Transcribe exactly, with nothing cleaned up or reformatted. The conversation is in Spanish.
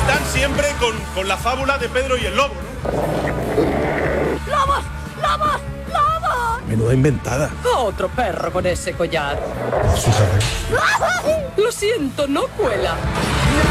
están siempre con, con la fábula de Pedro y el lobo, ¿no? ¡Lobos! ¡Lobos! ¡Lobos! Menuda inventada. Otro perro con ese collar. Fíjate. Lo siento, no cuela.